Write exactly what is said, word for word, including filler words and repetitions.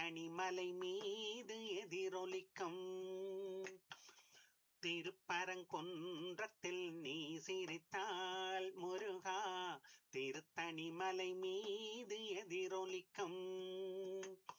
திருத்தணி மலை மீது எதிரொலிக்கும் திருப்பரங்குன்றத்தில் நீ சிரித்தால் முருகா திருத்தணி மலை மீது எதிரொலிக்கும்